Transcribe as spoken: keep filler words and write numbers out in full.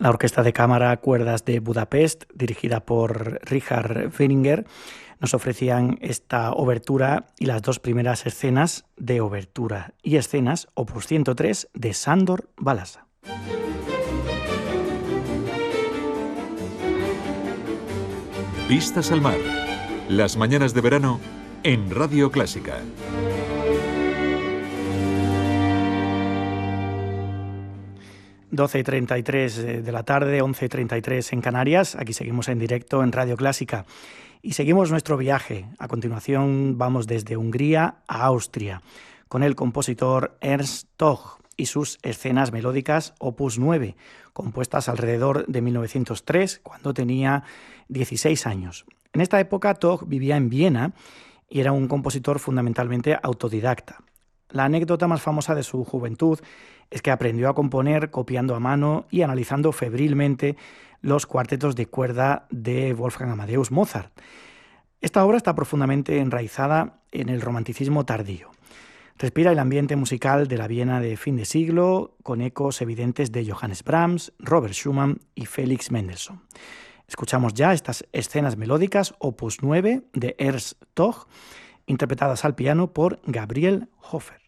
La Orquesta de Cámara Cuerdas de Budapest, dirigida por Richard Weniger, nos ofrecían esta obertura y las dos primeras escenas de obertura y escenas opus ciento tres de Sándor Balassa. Vistas al mar. Las mañanas de verano en Radio Clásica. doce y treinta y tres de la tarde, once y treinta y tres en Canarias. Aquí seguimos en directo en Radio Clásica y seguimos nuestro viaje. A continuación vamos desde Hungría a Austria con el compositor Ernst Toch y sus escenas melódicas opus nueve, compuestas alrededor de mil novecientos tres, cuando tenía dieciséis años. En esta época Toch vivía en Viena y era un compositor fundamentalmente autodidacta. La anécdota más famosa de su juventud es que aprendió a componer copiando a mano y analizando febrilmente los cuartetos de cuerda de Wolfgang Amadeus Mozart. Esta obra está profundamente enraizada en el romanticismo tardío. Respira el ambiente musical de la Viena de fin de siglo, con ecos evidentes de Johannes Brahms, Robert Schumann y Felix Mendelssohn. Escuchamos ya estas escenas melódicas opus nueve de Ernst Toch, interpretadas al piano por Gabriel Hofer.